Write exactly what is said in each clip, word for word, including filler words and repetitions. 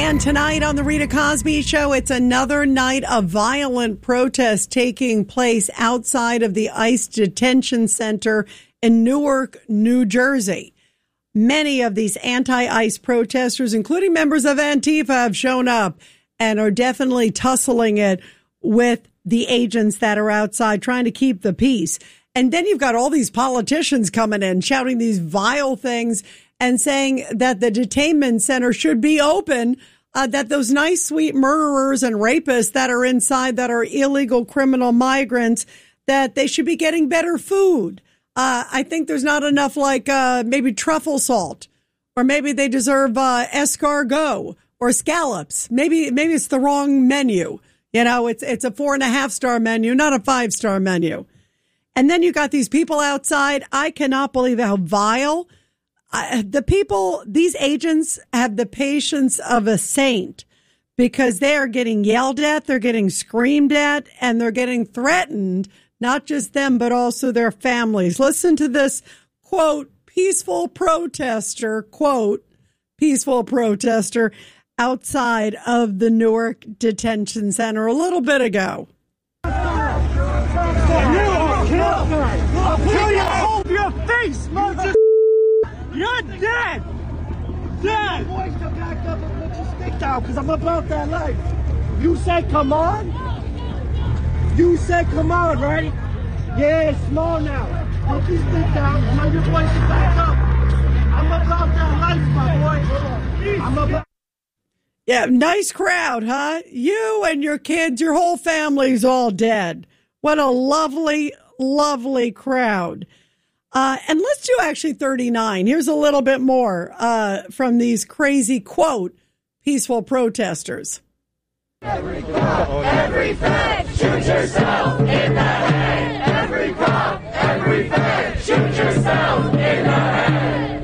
And tonight on the Rita Cosby Show, it's another night of violent protest taking place outside of the ICE detention center in Newark, New Jersey. Many of these anti-ICE protesters, including members of Antifa, have shown up and are definitely tussling it with the agents that are outside trying to keep the peace. And then you've got all these politicians coming in shouting these vile things and saying that the detainment center should be open, uh, that those nice, sweet murderers and rapists that are inside that are illegal criminal migrants, that they should be getting better food. Uh, I think there's not enough like uh, maybe truffle salt, or maybe they deserve uh, escargot or scallops. Maybe maybe it's the wrong menu. You know, it's it's a four and a half star menu, not a five star menu. And then you got these people outside. I cannot believe how vile. Uh, the people, these agents have the patience of a saint because they are getting yelled at, they're getting screamed at, and they're getting threatened, not just them, but also their families. Listen to this, quote, peaceful protester, quote, peaceful protester outside of the Newark Detention Center a little bit ago. I'll kill you over your face, mother. You're dead. Dead. Boys still back up and put your stick down because I'm about that life. You said come on. You said come on, right? Yeah, it's small now. Put your stick down. Tell your boys to back up. I'm about that life, my boy. I'm about. Yeah, nice crowd, huh? You and your kids, your whole family's all dead. What a lovely, lovely crowd. Uh, and let's do actually thirty-nine. Here's a little bit more uh, from these crazy, quote, peaceful protesters. Every cop, every fed, shoot yourself in the head. Every cop, every fed, shoot yourself in the head.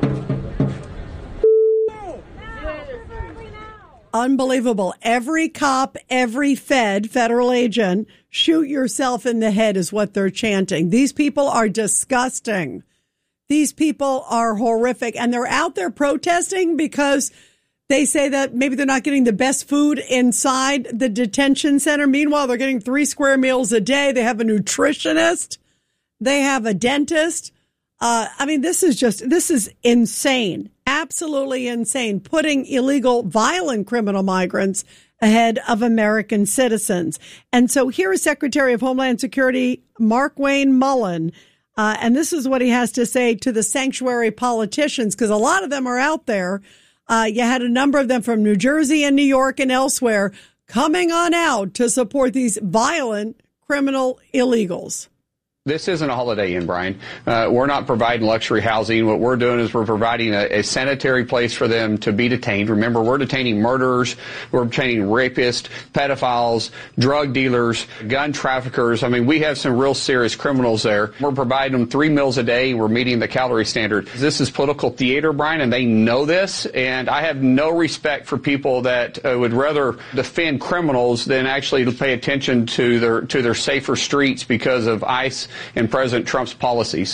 Unbelievable. Every cop, every fed, federal agent, shoot yourself in the head is what they're chanting. These people are disgusting. These people are horrific. And they're out there protesting because they say that maybe they're not getting the best food inside the detention center. Meanwhile, they're getting three square meals a day. They have a nutritionist. They have a dentist. Uh, I mean, this is just, this is insane. Absolutely insane. Putting illegal, violent criminal migrants ahead of American citizens. And so here is Secretary of Homeland Security Markwayne Mullin. Uh, and this is what he has to say to the sanctuary politicians, because a lot of them are out there. Uh, you had a number of them from New Jersey and New York and elsewhere coming on out to support these violent criminal illegals. This isn't a Holiday Inn, Brian. Uh, we're not providing luxury housing. What we're doing is we're providing a, a sanitary place for them to be detained. Remember, we're detaining murderers, we're detaining rapists, pedophiles, drug dealers, gun traffickers. I mean, we have some real serious criminals there. We're providing them three meals a day. We're meeting the calorie standard. This is political theater, Brian, and they know this. And I have no respect for people that uh, would rather defend criminals than actually pay attention to their to their safer streets because of ICE and President Trump's policies.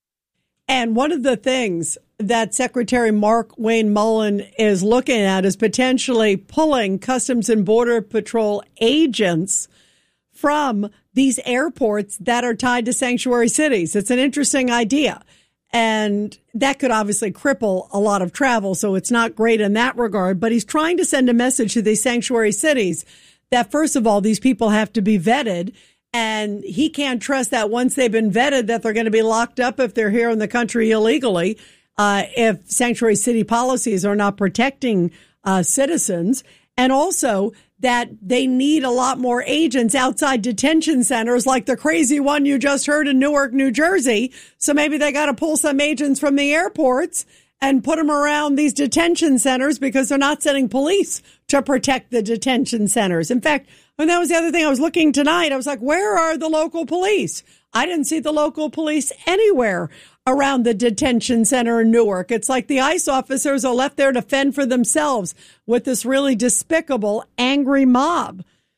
And one of the things that Secretary Markwayne Mullin is looking at is potentially pulling Customs and Border Patrol agents from these airports that are tied to sanctuary cities. It's an interesting idea. And that could obviously cripple a lot of travel, so it's not great in that regard. But he's trying to send a message to these sanctuary cities that, first of all, these people have to be vetted. And he can't trust that once they've been vetted that they're going to be locked up if they're here in the country illegally, uh, if sanctuary city policies are not protecting uh, citizens. And also that they need a lot more agents outside detention centers like the crazy one you just heard in Newark, New Jersey. So maybe they got to pull some agents from the airports and put them around these detention centers because they're not sending police to protect the detention centers. In fact, and that was the other thing I was looking tonight. I was like, where are the local police? I didn't see the local police anywhere around the detention center in Newark. It's like the ICE officers are left there to fend for themselves with this really despicable, angry mob.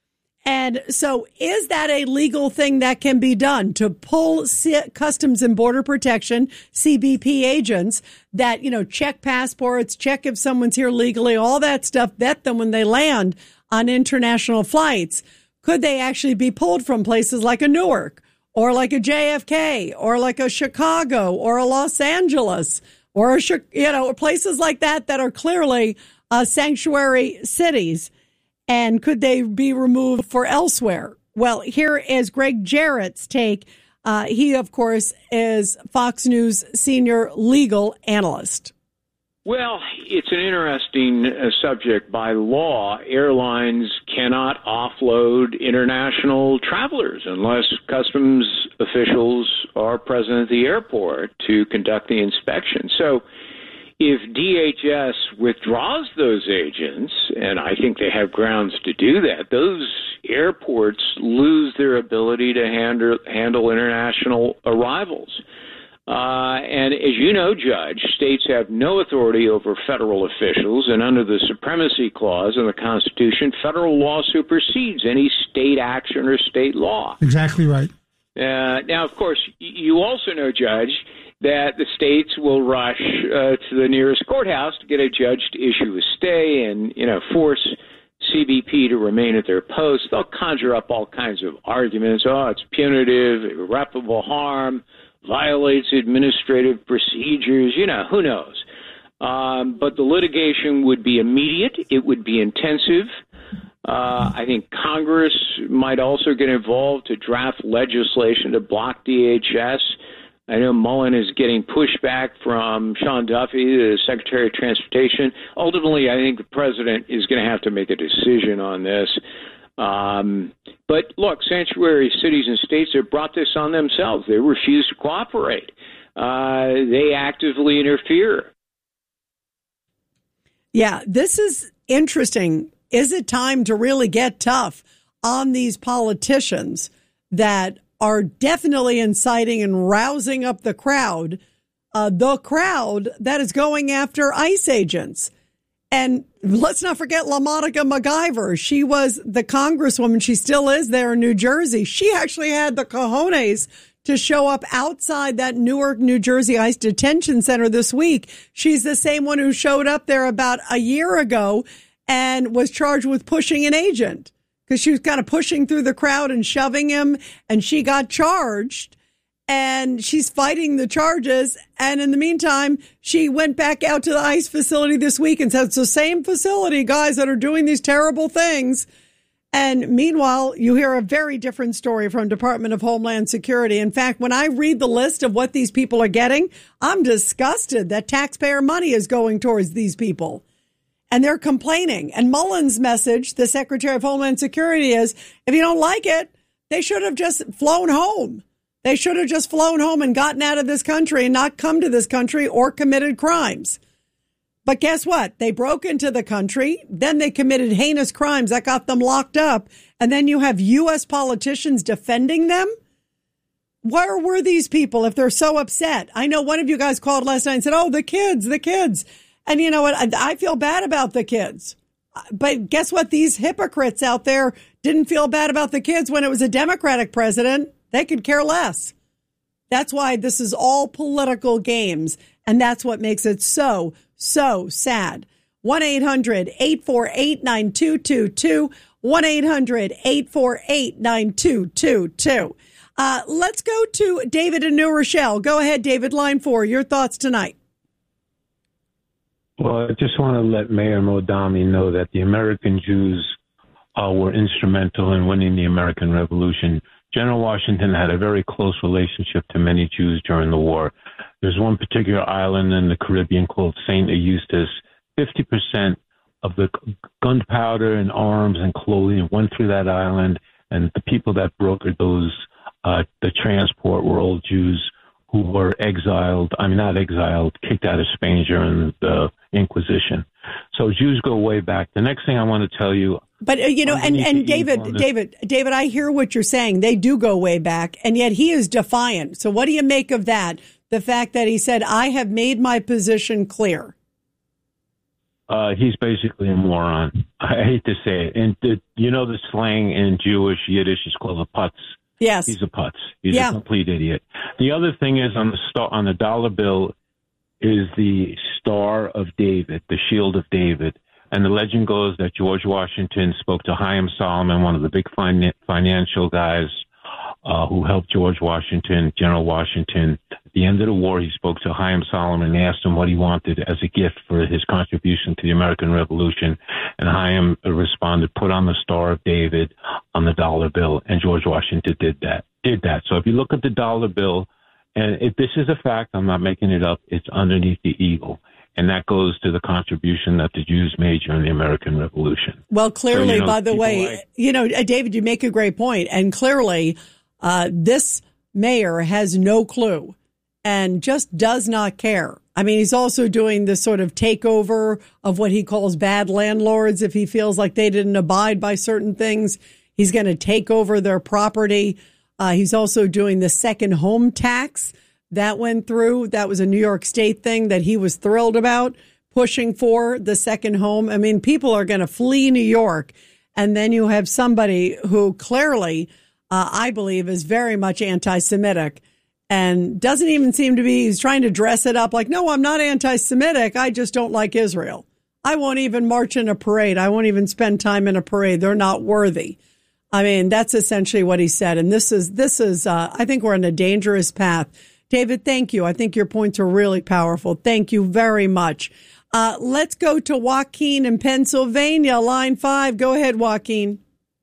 And so is that a legal thing that can be done to pull C- Customs and Border Protection, C B P agents that, you know, check passports, check if someone's here legally, all that stuff, vet them when they land on international flights? Could they actually be pulled from places like a Newark or like a J F K or like a Chicago or a Los Angeles or, a, you know, places like that that are clearly uh, sanctuary cities? And could they be removed for elsewhere? Well, here is Greg Jarrett's take. Uh, he, of course, is Fox News senior legal analyst. Well, it's an interesting uh, subject. By law, airlines cannot offload international travelers unless customs officials are present at the airport to conduct the inspection. So if D H S withdraws those agents, and I think they have grounds to do that, those airports lose their ability to handle, handle international arrivals. Uh, and as you know, Judge, states have no authority over federal officials, and under the Supremacy Clause in the Constitution, federal law supersedes any state action or state law. Exactly right. Uh, now, of course, you also know, Judge, that the states will rush uh, to the nearest courthouse to get a judge to issue a stay and, you know, force C B P to remain at their post. They'll conjure up all kinds of arguments. Oh, it's punitive, irreparable harm, violates administrative procedures, you know, who knows. Um, but the litigation would be immediate. It would be intensive. Uh, I think Congress might also get involved to draft legislation to block D H S. I know Mullen is getting pushback from Sean Duffy, the Secretary of Transportation. Ultimately, I think the president is going to have to make a decision on this. Um, but look, sanctuary cities and states have brought this on themselves. They refuse to cooperate. Uh, they actively interfere. Yeah, this is interesting. Is it time to really get tough on these politicians that are definitely inciting and rousing up the crowd, uh, the crowd that is going after ICE agents? And let's not forget LaMonica MacGyver. She was the congresswoman. She still is there in New Jersey. She actually had the cojones to show up outside that Newark, New Jersey ICE detention center this week. She's the same one who showed up there about a year ago and was charged with pushing an agent because she was kind of pushing through the crowd and shoving him, and she got charged. And she's fighting the charges. And in the meantime, she went back out to the ICE facility this week and said, it's the same facility, guys, that are doing these terrible things. And meanwhile, you hear a very different story from Department of Homeland Security. In fact, when I read the list of what these people are getting, I'm disgusted that taxpayer money is going towards these people. And they're complaining. And Mullen's message, the Secretary of Homeland Security, is if you don't like it, they should have just flown home. They should have just flown home and gotten out of this country and not come to this country or committed crimes. But guess what? They broke into the country. Then they committed heinous crimes that got them locked up. And then you have U S politicians defending them. Where were these people if they're so upset? I know one of you guys called last night and said, oh, the kids, the kids. And you know what? I, I feel bad about the kids. But guess what? These hypocrites out there didn't feel bad about the kids when it was a Democratic president. They could care less. That's why this is all political games. And that's what makes it so, so sad. one eight hundred eight four eight nine two two two. one eight hundred eight four eight nine two two two. Uh, let's go to David in New Rochelle. Go ahead, David. Line four. Your thoughts tonight. Well, I just want to let Mayor Modami know that the American Jews uh, were instrumental in winning the American Revolution. General Washington had a very close relationship to many Jews during the war. There's one particular island in the Caribbean called Saint Eustace. fifty percent of the gunpowder and arms and clothing went through that island, and the people that brokered those, uh, the transport were all Jews who were exiled, I mean, not exiled, kicked out of Spain during the Inquisition. So Jews go way back. The next thing I want to tell you. But, uh, you know, and, and David, David, David, I hear what you're saying. They do go way back, and yet he is defiant. So what do you make of that? The fact that he said, I have made my position clear. Uh, uh, he's basically a moron. I hate to say it. And the, you know the slang in Jewish Yiddish is called a putz. Yes. He's a putz. He's yeah. a complete idiot. The other thing is on the star, on the dollar bill is the Star of David, the Shield of David. And the legend goes that George Washington spoke to Chaim Solomon, one of the big fin- financial guys uh, who helped George Washington, General Washington. At the end of the war, he spoke to Chaim Solomon and asked him what he wanted as a gift for his contribution to the American Revolution. And Chaim responded, put on the Star of David on the dollar bill. And George Washington did that. Did that. So if you look at the dollar bill, and if this is a fact, I'm not making it up, it's underneath the eagle. And that goes to the contribution that the Jews made during the American Revolution. Well, clearly, so, you know, by the way, like, you know, David, you make a great point. And clearly, uh, this mayor has no clue and just does not care. I mean, he's also doing this sort of takeover of what he calls bad landlords. If he feels like they didn't abide by certain things, he's going to take over their property. Uh, he's also doing the second home tax. That went through. That was a New York State thing that he was thrilled about, pushing for the second home. I mean, people are going to flee New York. And then you have somebody who clearly, uh, I believe, is very much anti-Semitic and doesn't even seem to be, he's trying to dress it up like, no, I'm not anti-Semitic. I just don't like Israel. I won't even march in a parade. I won't even spend time in a parade. They're not worthy. I mean, that's essentially what he said. And this is, this is, uh, I think we're on a dangerous path. David, thank you. I think your points are really powerful. Thank you very much. Uh, let's go to Joaquin in Pennsylvania, line five. Go ahead, Joaquin.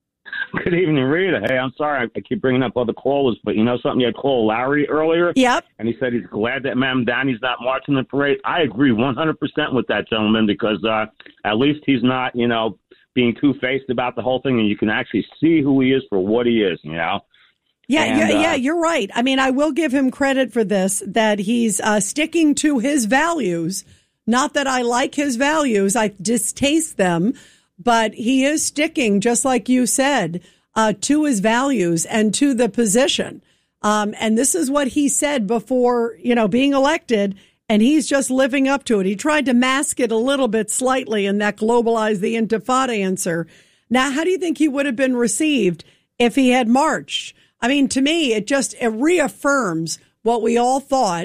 Good evening, Rita. Hey, I'm sorry I keep bringing up other callers, but you know something? You had called Larry earlier. Yep. And he said he's glad that Mamdani's not marching the parade. I agree one hundred percent with that gentleman because uh, at least he's not, you know, being two-faced about the whole thing, and you can actually see who he is for what he is, you know? Yeah, and, yeah, uh, yeah, you're right. I mean, I will give him credit for this, that he's uh, sticking to his values. Not that I like his values, I distaste them, but he is sticking, just like you said, uh, to his values and to the position. Um, and this is what he said before, you know, being elected, and he's just living up to it. He tried to mask it a little bit slightly in that globalize the intifada answer. Now, how do you think he would have been received if he had marched? I mean, to me, it just it reaffirms what we all thought.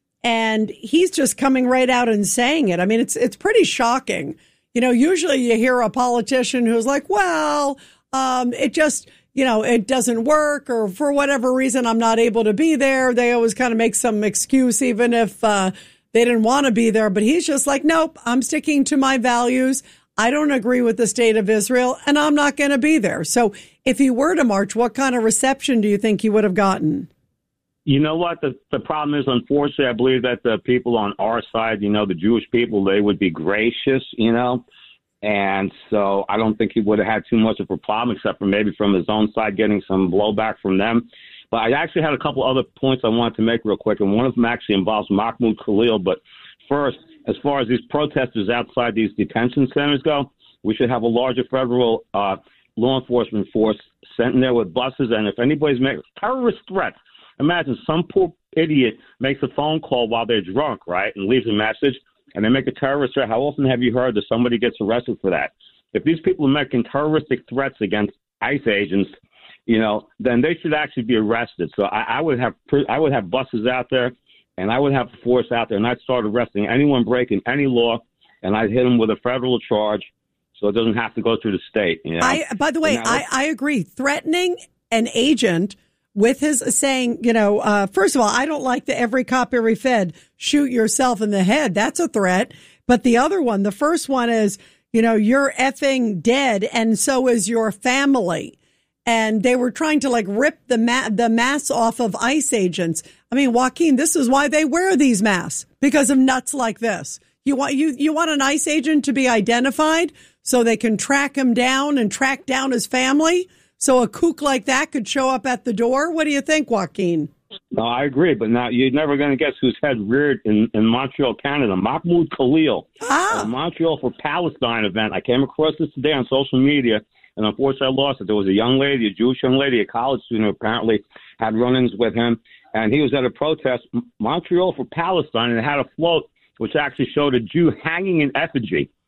And he's just coming right out and saying it. I mean, it's it's pretty shocking. You know, usually you hear a politician who's like, well, um, it just, you know, it doesn't work, or for whatever reason, I'm not able to be there. They always kind of make some excuse, even if uh, they didn't want to be there. But he's just like, nope, I'm sticking to my values. I don't agree with the state of Israel, and I'm not going to be there. So if he were to march, what kind of reception do you think he would have gotten? You know what? The the problem is, unfortunately, I believe that the people on our side, you know, the Jewish people, they would be gracious, you know. And so I don't think he would have had too much of a problem, except for maybe from his own side getting some blowback from them. But I actually had a couple other points I wanted to make real quick, and one of them actually involves Mahmoud Khalil. But first, as far as these protesters outside these detention centers go, we should have a larger federal uh, law enforcement force sent in there with buses. And if anybody's making terrorist threats, imagine some poor idiot makes a phone call while they're drunk, right, and leaves a message, and they make a terrorist threat. How often have you heard that somebody gets arrested for that? If these people are making terroristic threats against ICE agents, you know, then they should actually be arrested. So I, I would have I would have buses out there, and I would have a force out there, and I'd start arresting anyone breaking any law, and I'd hit them with a federal charge so it doesn't have to go through the state. You know? I, by the way, I, I agree. Threatening an agent with his saying, you know, uh, first of all, I don't like the every cop, every fed, shoot yourself in the head. That's a threat. But the other one, the first one is, you know, you're effing dead, and so is your family. And they were trying to like rip the ma- the masks off of ICE agents. I mean, Joaquin, this is why they wear these masks, because of nuts like this. You want you you want an ICE agent to be identified so they can track him down and track down his family. So a kook like that could show up at the door. What do you think, Joaquin? No, I agree. But now you're never going to guess whose head reared in, in Montreal, Canada. Mahmoud Khalil. Ah. At a Montreal for Palestine event. I came across this today on social media, and unfortunately I lost it. There was a young lady, a Jewish young lady, a college student who apparently had run-ins with him. And he was at a protest, Montreal for Palestine, and it had a float which actually showed a Jew hanging in effigy.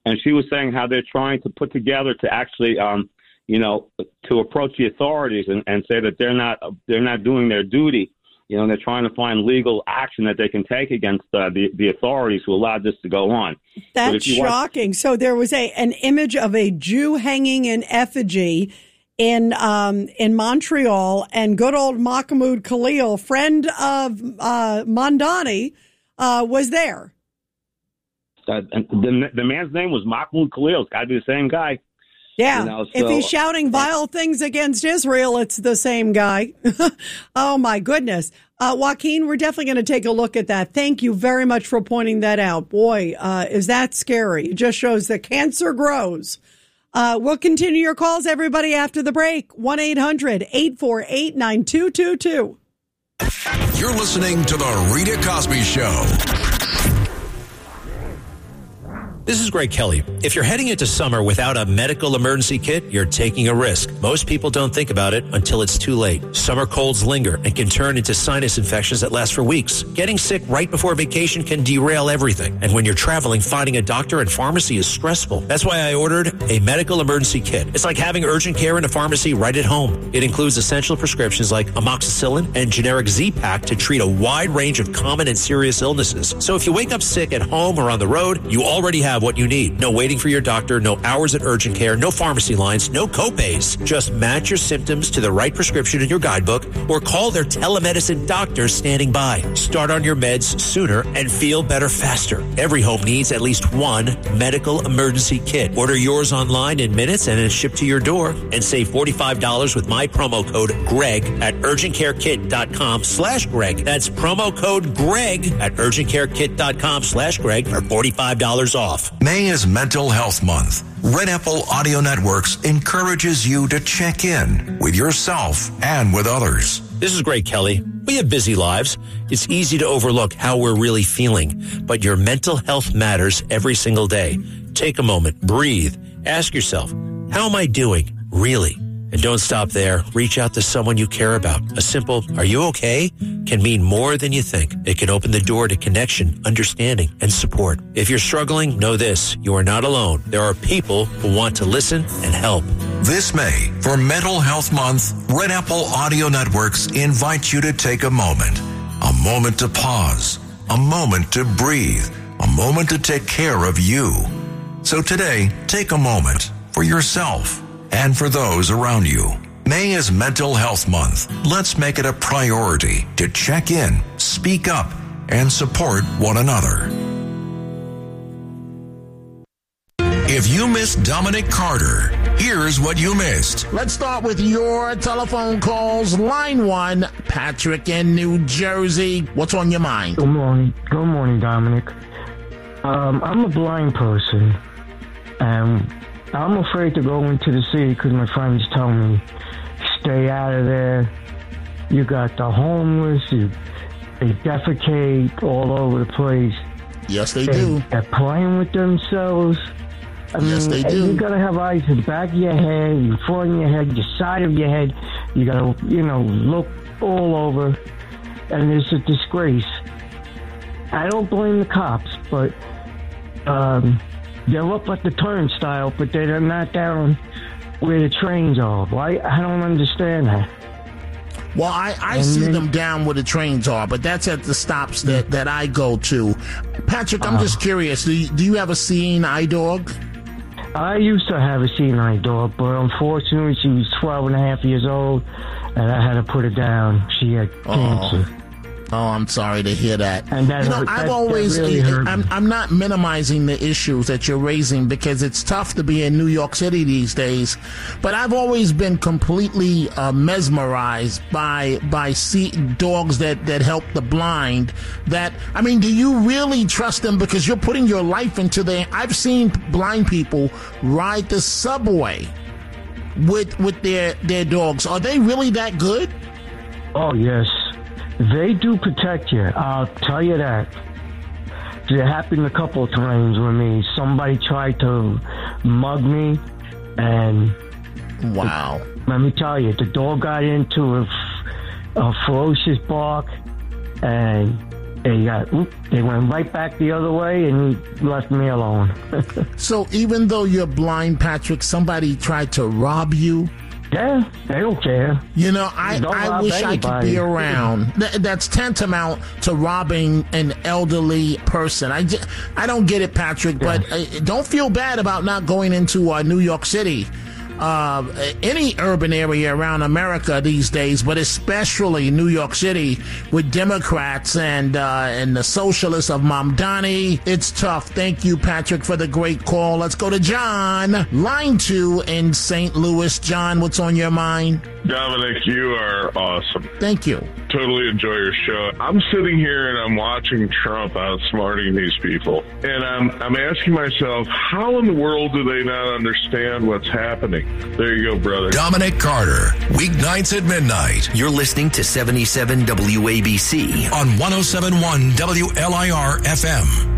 and she was saying how they're trying to put together to actually, um, you know, to approach the authorities and, and say that they're not they're not doing their duty. You know, they're trying to find legal action that they can take against uh, the the authorities who allowed this to go on. That's shocking. Want- so there was a an image of a Jew hanging in effigy in um, in Montreal, and good old Mahmoud Khalil, friend of uh, Mamdani, uh, was there. Uh, the, the man's name was Mahmoud Khalil. It's got to be the same guy. Yeah, you know, so, if he's shouting vile things against Israel, it's the same guy. Oh, my goodness. Uh, Joaquin, we're definitely going to take a look at that. Thank you very much for pointing that out. Boy, uh, is that scary. It just shows that cancer grows. Uh, we'll continue your calls, everybody, after the break. one eight hundred eight four eight nine two two two. You're listening to The Rita Cosby Show. This is Greg Kelly. If you're heading into summer without a medical emergency kit, you're taking a risk. Most people don't think about it until it's too late. Summer colds linger and can turn into sinus infections that last for weeks. Getting sick right before vacation can derail everything. And when you're traveling, finding a doctor and pharmacy is stressful. That's why I ordered a medical emergency kit. It's like having urgent care in a pharmacy right at home. It includes essential prescriptions like amoxicillin and generic Z-Pak to treat a wide range of common and serious illnesses. So if you wake up sick at home or on the road, you already have what you need. No waiting for your doctor, no hours at urgent care, no pharmacy lines, no copays. Just match your symptoms to the right prescription in your guidebook or call their telemedicine doctor standing by. Start on your meds sooner and feel better faster. Every home needs at least one medical emergency kit. Order yours online in minutes and it's shipped to your door. And save forty-five dollars with my promo code GREG at urgentcarekit.com slash Greg. That's promo code GREG at urgentcarekit.com slash Greg for forty-five dollars off. May is Mental Health Month. Red Apple Audio Networks encourages you to check in with yourself and with others. This is Greg Kelly. We have busy lives. It's easy to overlook how we're really feeling, but your mental health matters every single day. Take a moment, breathe, ask yourself, how am I doing, really? And don't stop there. Reach out to someone you care about. A simple, are you okay? Can mean more than you think. It can open the door to connection, understanding, and support. If you're struggling, know this. You are not alone. There are people who want to listen and help. This May, for Mental Health Month, Red Apple Audio Networks invite you to take a moment. A moment to pause. A moment to breathe. A moment to take care of you. So today, take a moment for yourself and for those around you. May is Mental Health Month. Let's make it a priority to check in, speak up, and support one another. If you missed Dominic Carter, here's what you missed. Let's start with your telephone calls. Line one, Patrick in New Jersey. What's on your mind? Good morning. Good morning, Dominic. Um, I'm a blind person, and I'm afraid to go into the city because my friends tell me, stay out of there. You got the homeless, you, they defecate all over the place. Yes, they, they do. They're playing with themselves. I yes, mean, they do. You got to have eyes in the back of your head, in front of your head, the side of your head. You got to, you know, look all over. And it's a disgrace. I don't blame the cops, but um, they're up at the turnstile, but they're not down where the trains are. Why? I don't understand that. Well, I, I see then, them down where the trains are, but that's at the stops that, that I go to. Patrick, I'm uh, just curious. Do you, do you have a seeing eye dog? I used to have a seeing eye dog, but unfortunately she was twelve and a half years old, and I had to put her down. She had cancer. Oh. Oh, I'm sorry to hear that. And that you know, hurt, I've that, always, that really I'm, I'm not minimizing the issues that you're raising because it's tough to be in New York City these days. But I've always been completely uh, mesmerized by by see, dogs that, that help the blind. That I mean, do you really trust them because you're putting your life into their? I've seen blind people ride the subway with with their their dogs. Are they really that good? Oh yes. They do protect you, I'll tell you that. It happened a couple of times with me. Somebody tried to mug me, and... Wow. Let me tell you, the dog got into a, a ferocious bark, and they got, oop, they went right back the other way and he left me alone. So even though you're blind, Patrick, somebody tried to rob you? Yeah, they don't care. You know, I, Don't I rob wish I could anybody. be around. Th- that's tantamount to robbing an elderly person. I, j- I don't get it, Patrick, but uh, don't feel bad about not going into uh, New York City. Uh, any urban area around America these days, but especially New York City with Democrats and uh, and the socialists of Mamdani. It's tough. Thank you, Patrick, for the great call. Let's go to John, line two in Saint Louis. John, what's on your mind? Dominic, you are awesome. Thank you. Totally enjoy your show. I'm sitting here and I'm watching Trump outsmarting these people. And I'm I'm asking myself, how in the world do they not understand what's happening? There you go, brother. Dominic Carter, weeknights at midnight. You're listening to seventy-seven W A B C on one oh seven point one W L I R F M.